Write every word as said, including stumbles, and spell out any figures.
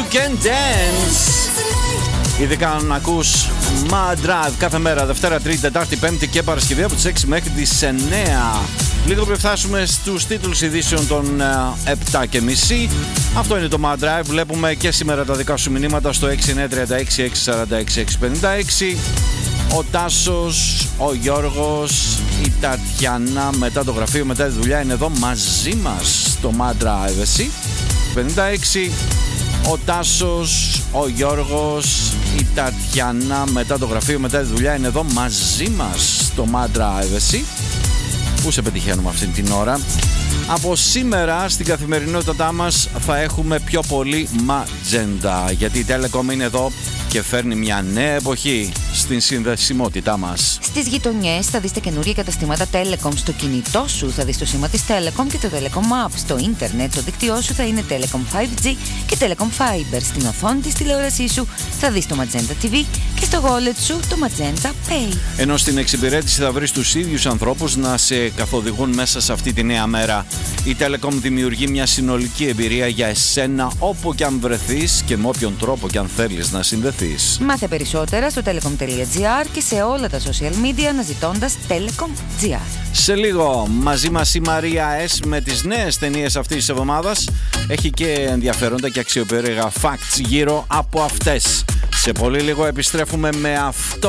Can Dance. Ειδικά αν ακούς Mad Drive κάθε μέρα, Δευτέρα, Τρίτη, Τετάρτη, Πέμπτη και Παρασκευή από τις έξι μέχρι τις εννέα. Λίγο πριν φτάσουμε στους τίτλους ειδήσεων των επτά και μισή. Αυτό είναι το Mad Drive. Βλέπουμε και σήμερα τα δικά σου μηνύματα στο έξι εννιά τρία έξι έξι τέσσερα έξι έξι πέντε έξι. Ο Τάσος, ο Γιώργος, η Τατιανά μετά το γραφείο, μετά τη δουλειά είναι εδώ μαζί μας στο Mad Drive. Εσύ πενήντα έξι. Ο Τάσος, ο Γιώργος, η Τατιανά μετά το γραφείο, μετά τη δουλειά είναι εδώ μαζί μας στο Mad Drive. Εσύ πού σε πετυχαίνουμε αυτή την ώρα? Από σήμερα στην καθημερινότητά μας θα έχουμε πιο πολύ Magenta, γιατί η Telecom είναι εδώ και φέρνει μια νέα εποχή στην συνδεσιμότητά μας. Στις γειτονιές θα δεις τα καινούργια καταστήματα Telecom. Στο κινητό σου θα δεις το σήμα της Telecom και το Telecom App. Στο ίντερνετ το δίκτυό σου θα είναι Telecom φάιβ τζι και Telecom Fiber. Στην οθόνη της τηλεόρασής σου θα δεις το Magenta τι βι και στο wallet σου το Magenta Pay. Ενώ στην εξυπηρέτηση θα βρεις τους ίδιους ανθρώπους να σε καθοδηγούν μέσα σε αυτή τη νέα μέρα. Η Telecom δημιουργεί μια συνολική εμπειρία για εσένα όπου και αν βρεθείς και με όποιον τρόπο και αν θέλεις να συνδεθείς. Μάθε περισσότερα στο telecom τελεία τζι άρ και σε όλα τα social media αναζητώντας Telecom τζι άρ. Σε λίγο μαζί μας η Μαρία S με τις νέες ταινίες αυτής της εβδομάδας. Έχει και ενδιαφέροντα και αξιοπερίεργα facts γύρω από αυτές. Σε πολύ λίγο επιστρέφουμε με αυτό.